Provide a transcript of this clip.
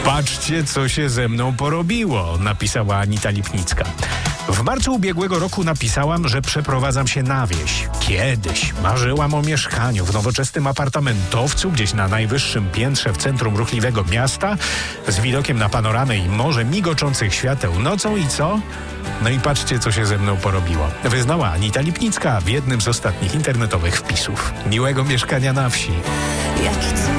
Patrzcie, co się ze mną porobiło, napisała Anita Lipnicka. W marcu ubiegłego roku napisałam, że przeprowadzam się na wieś. Kiedyś marzyłam o mieszkaniu w nowoczesnym apartamentowcu gdzieś na najwyższym piętrze w centrum ruchliwego miasta z widokiem na panoramę i morze migoczących świateł nocą i co? No i patrzcie, co się ze mną porobiło. Wyznała Anita Lipnicka w jednym z ostatnich internetowych wpisów. Miłego mieszkania na wsi.